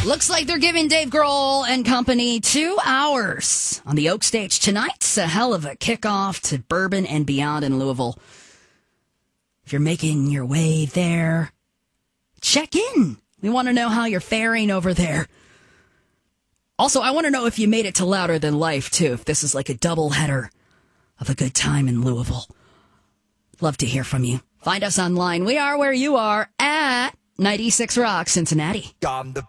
Looks like they're giving Dave Grohl and company 2 hours on the Oak Stage tonight. It's a hell of a kickoff to Bourbon and Beyond in Louisville. If you're making your way there, check in. We want to know how you're faring over there. Also, I want to know if you made it to Louder Than Life, too, if this is like a double header of a good time in Louisville. Love to hear from you. Find us online. We are where you are at 96 Rock Cincinnati. I'm the